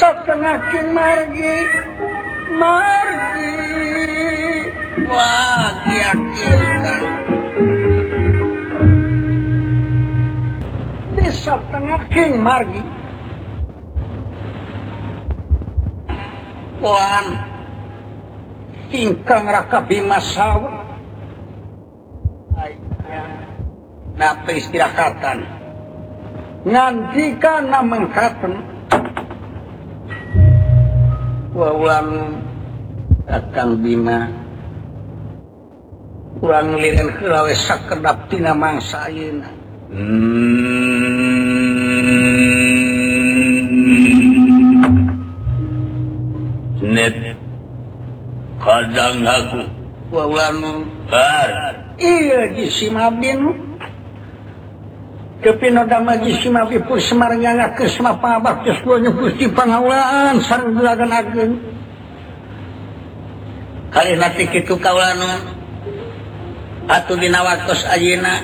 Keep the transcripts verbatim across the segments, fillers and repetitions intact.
satengakeun margi margi wah yakin di satengakeun margi wan ingkang Raka Bima sawa napa istirahatan ngantikana mengkaten wawan Kakang Bima urang liren heula we sakedap tina mangsa ayeuna net kadang aku wawan bar iya di Simabin kepino dama di Simabin pun semarnya ngakeun sama pangabaktos kula Gusti Pangawalan sareng juragan ageun kali nanti kitu kaulanu atuh dina waktos ayeuna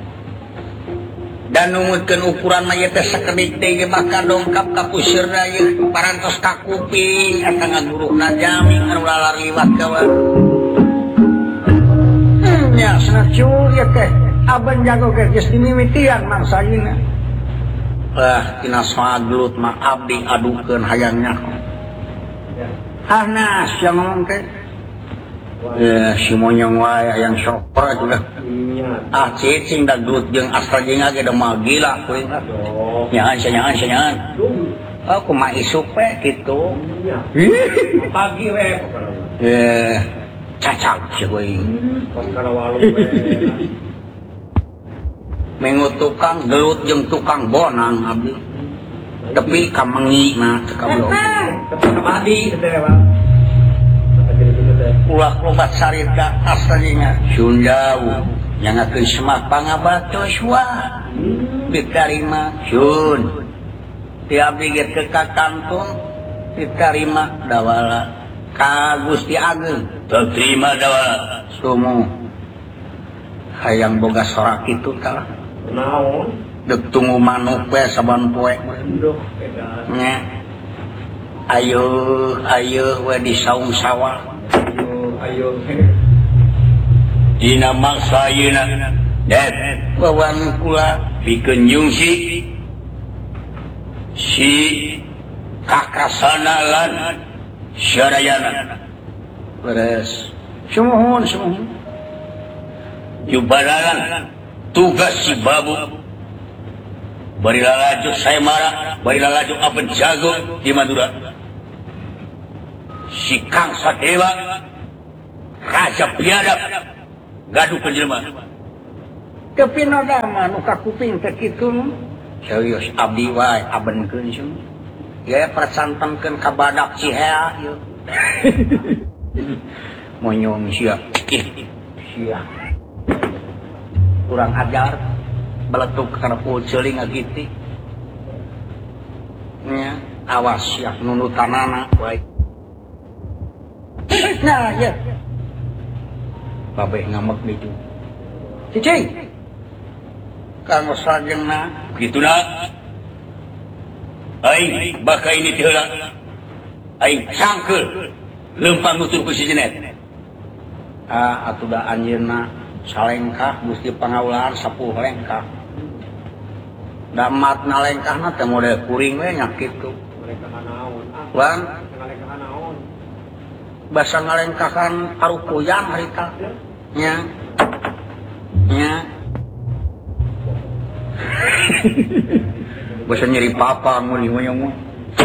dan numutkeun ukuran mayit teh sakedik teh maka dongkap ka pusirna ieu parantos ka kuping eta ngagurukna jaming anu lalar liwat kawan nya sanacu ieu teh aban jago ge geus dimimitian mangsa ayeuna ah tina saglut mah abdi adukeun hayangnya ahna sia ngomong teh ya si monyong wae yang sopor atuh ah cicing da gelut jeung asal jeung age da mah gila kuring nyaan nyaan nyaan aku mah isuk we kitu pagi we eh cacak si kuring kana walu we mengu tukang gelut jeung tukang bonang abdi tapi ka mengi mah teu kablok abdi teh ulah lobat sarita aslinya Sundau nyangakeun semak pangabatos wah diterima sun ti abdi ge teu ka kantong diterima dawala ka Gusti Ageung teu terima dawala sumu hayang boga sorak kitu tah naon deuk tunggu manuk we saban poe nya ayo ayo we di saung sawah ayo dina mangsa ayeuna dat wawan kula pikeun nyungsi si kakasana lan syarayana beres sumuhun sumuhun jubaralan tugas si babu bari lalaju saya marah bari lalaju aben jago di Madura si Kang Sadewa Raja biadab gaduh penjelma kepino dama nu ka kuping teh kitu serius abdi wae abenkeun sung ya persantenkeun ka badak Cihea ieu monyong sia sia kurang ajar beletuk kana pul ceuling ngagiti nya awas ya nunutanana wae nah ya babe ngamek itu cicing kang sajenna kituna aing baka ini teh heula aing sangkeul leumpang nutur ku si Jenet ah atuh da anjeunna salengkah Gusti Pangawalan sapuh lengkah damat nalengkahna teh model kuring we nya kitu lengkah naon ah lengkah naon basa ngalengkahan parukoyan harita nya nya basa nyeri papa muni moyong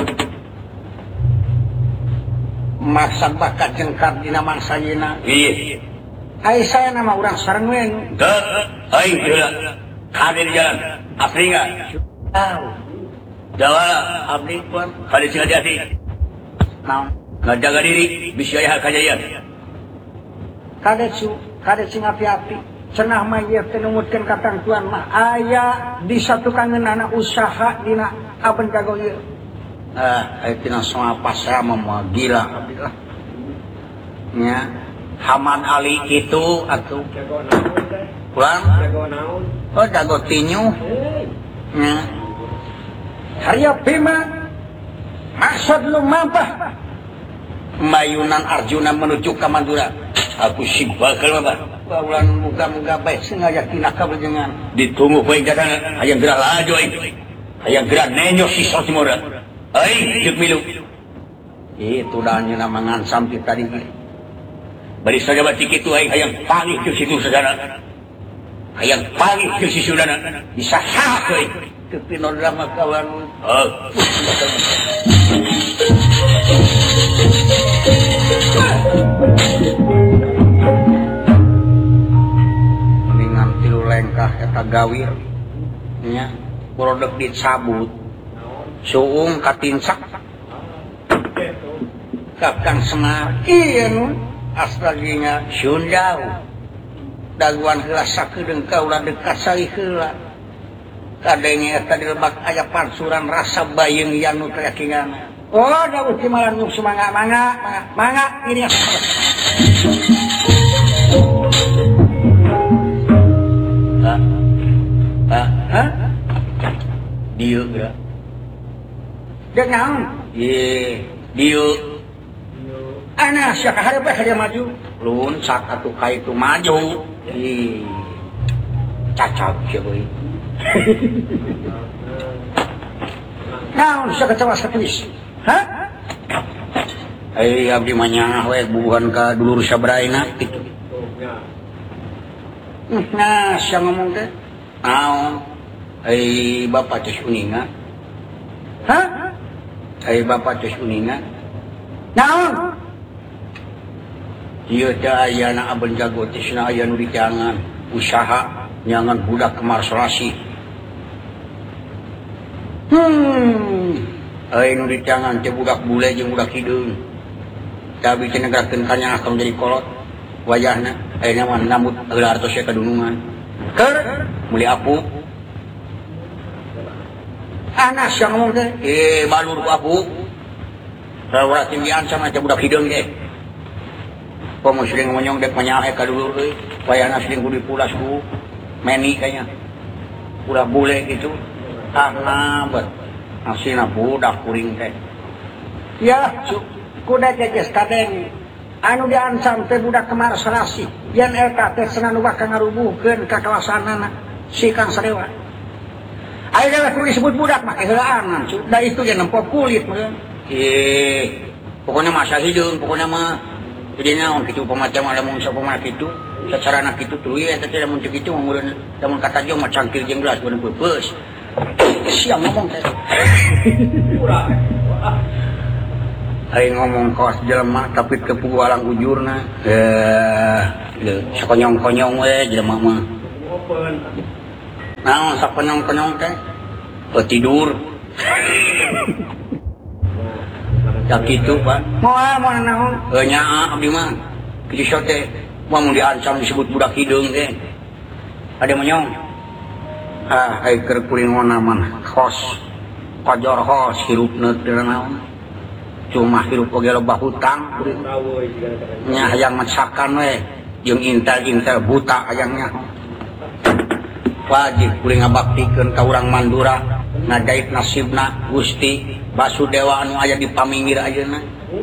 maksad bakat jengkar dina mangsa ayeuna ieu ai saya nama urang sareng we teu ai heula hadir jalan Afrika tahu dawa abdi pun kali sing hati-hati naon ngajaga diri bisa aya kajayaan kade su kade sing api-api cenah mah ieu teh numutkeun katangtuan mah aya di satu kangen anak usaha dina aben kago ieu ah aya tina soal pasra mah gila abdi lah nya Hamad Ali itu atuh jago naon teh kurang jago naon oh jago tinyu nya Harya Bima Maksud lu apa? Mayunan Arjuna menuju ke Mandura. Aku sih bakal apa? Baulan muka-muka baik sengaja tina kabejengan. Ditunggu baik jadana. Hayang gerak laju ay. Hayang gerak nenyok si Sotimora. Ay, cek milu. Itu dahnya nama ngansam kita tadi. Bari saja batik itu ay. Hayang pangit ke situ saudara. Hayang pangit ke si saudara. Bisa hak ay. Kepinodrama kawan. Oh. Dengan tilu lengkah eta gawir nya produk dicabut suung katinsak kakang Semar ieu nu astraginya Sundau daguan heula sakedeung kaula dekat sari heula kadenge eta dilebak aya pansuran rasa bayeung yanu keyakinana. Oh, ada uci malam nyuk semangga, mangga, mangga, ini ya. Hah? Hah? Hah? Diu, ya? Dia nyang? Iya, diu. Anak, siapa hari apa dia maju? Lun, saat atuh kaitu maju. Ih, cacap siapa ini? Nah, siapa kecewa setuis? Hah? Eh, abdi manyah we bubuhan ka dulur sabraina kitu. Nah, sia ngomong teh. Naon? Eh, bapak teh uninga. Hah? Eh, bapak teh uninga. Naon? Ieu teh ayana aben jago tisna aya nu dijangan usaha nyangan budak kemarsolasi. Hmm. Ai nu dicangan teh budak bule jeung budak hideung. Tapi cenah gerakeun kanya akan menjadi kolot wajahna. Ayeuna mah nambut heula artos ya kadunungan. Keur meuli apu. Anas yang ngomong teh, eh balur ku apu. Saurah tinggian sama teh budak hideung teh. Pomo sering ngonyong dek manyahe ka dulur euy. Wayahna sering ku dipulas ku meni kayaknya. Budak bule gitu. Ah ngabet. Asina budak kuring teh. Ya, kuda geges kadeng. Anu diancam teh budak kemarselasi. Yen eta teh cenah nu bakal ngarubuhkeun ka kawasanana si Kang Sadewa. Aya we disebut budak mah heulaanan, da itu ye nempo kulit meureun. Eh, pokona mah sahideung, pokona mah jadi naon kitu pamacam lamun sapamaha kitu, sacarana kitu tuluy eta teh lamun kitu mah meureun lamun kata jeung mah cangkir jeung gelas beuneu peupeus. Siang ngomong teh. Aing ngomong kaos jelema tapi kepugu alang ujurna. Eh, sakonyong-konyong we jelema mah. Naon sakonyong-konyong teh? Oh, tidur. Tak kitu, Pak. Moal moal naon? Heuh nyaa abdi mah. Kitu teh mah mun diancam disebut budak hideung teh. Ade monyong. Ah, ai keur kuringona mah hos pajor hos hirupna teh naon cuma hirup oge loba hutang nya hayang masakan we jeung intel-intel buta hayangnya wajib kuring ngabaktikeun ka urang Mandura ngadaib nasibna Gusti Basudewa anu aya di paminggir ayeuna.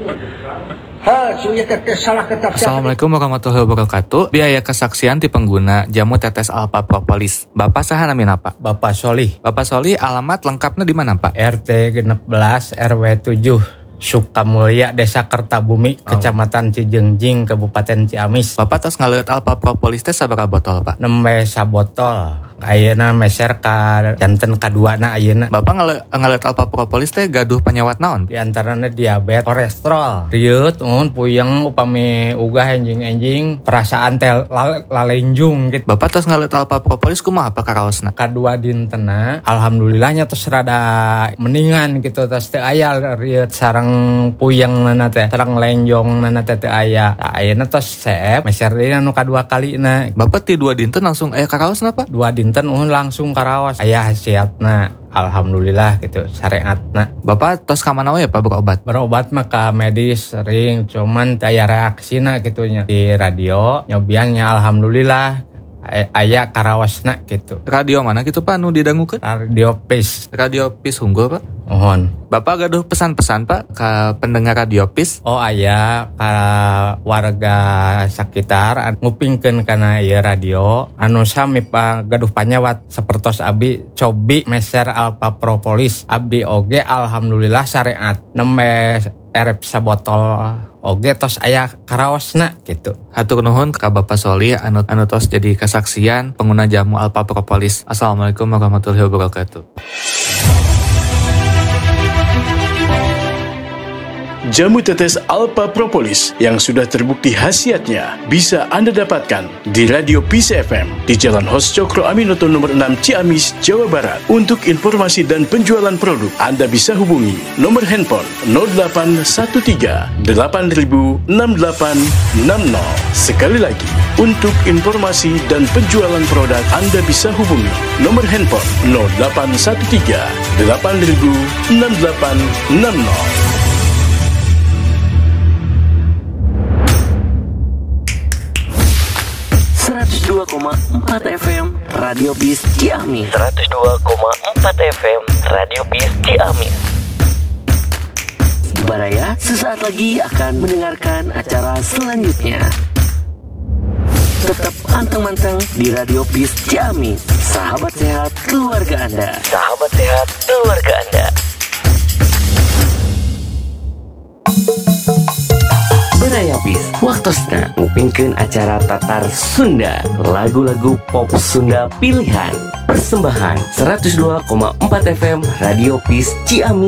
Assalamualaikum warahmatullahi wabarakatuh. Biaya kesaksian ti pengguna jamu tetes Alpha Propolis. Bapak saha namina Pak? Bapak Solih. Bapak Solih, alamat lengkapnya di mana Pak? R T enam belas R W tujuh Sukamulya, Desa Kertabumi, oh. Kecamatan Cijengjing, Kabupaten Ciamis. Bapak tos ngaleut Alpha Propolis teh sabaraha botol Pak? Nembe sabotol. Ayeuna meser ka janten kaduana ayeuna. Bapak ngaleut Alpha Propolis teh gaduh penyewat naon? Di antaranya diabetes, kolesterol, riut, mun puyeng upami ugah enjing-enjing, perasaan teh lalenjung gitu. Bapak tos ngaleut Alpha Propolis kumaha Pak karaosna? Kadua dintena alhamdulillahnya tos rada mendingan gitu, tos teu aya riut sareng puyeng nana teh, sareng lenjong nana teh teu aya. Ayeuna tos seep meser deui anu kadua kalina. Bapak ti dua dinten langsung aya karaosna Pak? Dua dinten uhun langsung karaos aya hasiatna alhamdulillah gitu syariatna. Bapak tos ka mana we Pak berobat? Berobat mah ka medis sering cuman aya reaksina gitunya di radio nyobiannya alhamdulillah ay- aya karawasna gitu. Radio mana gitu Pak nu didangukeun? Radio Peace. Radio Pis Unggul Pak. Mohon. Bapak gaduh pesan-pesan Pak ke pendengar Radio Pis? Oh aya ka warga sekitar anu ngupingkeun kana ieu radio anu sami pa gaduh panyawat sapertos abdi cobi meser alpa propolis abdi oge alhamdulillah syariat nembe erep sabotol oge tos aya karaosna gitu. Hatur nuhun ka Bapak Soli anu anu tos jadi kesaksian pengguna jamu Alpha Propolis. Assalamualaikum warahmatullahi wabarakatuh. Jamu tetes Alpha Propolis yang sudah terbukti khasiatnya bisa Anda dapatkan di Radio Peace F M di Jalan Hos Cokro Aminoto nomor enam Ciamis, Jawa Barat. Untuk informasi dan penjualan produk, Anda bisa hubungi nomor handphone nol delapan satu tiga delapan nol enam delapan enam nol. Sekali lagi, untuk informasi dan penjualan produk, Anda bisa hubungi nomor handphone nol delapan satu tiga delapan nol enam delapan enam nol. seratus dua koma empat F M Radio Peace Ciamis. seratus dua koma empat F M Radio Peace Ciamis. Baraya sesaat lagi akan mendengarkan acara selanjutnya. Tetap anteng-manteng di Radio Peace Ciamis. Sahabat sehat keluarga Anda. Sahabat sehat keluarga Anda. Baraya Peace, waktosna ngupingkeun acara Tatar Sunda, lagu-lagu pop Sunda pilihan. Persembahan seratus dua koma empat F M Radio Peace Ciamis.